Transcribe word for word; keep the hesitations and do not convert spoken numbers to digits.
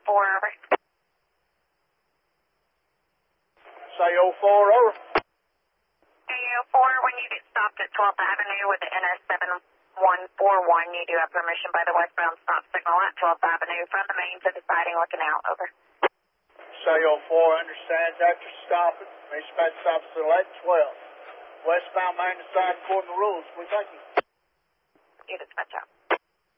four, over. Say oh four, over. A O four, when you get stopped at twelfth Avenue with the N S seven one four one, you do have permission by the westbound stop signal at twelfth Avenue from the main to the siding looking out, over. Say oh four understands after stopping. Dispatch stops at twelve. Westbound main to side according to rules. We thank you. You dispatch out.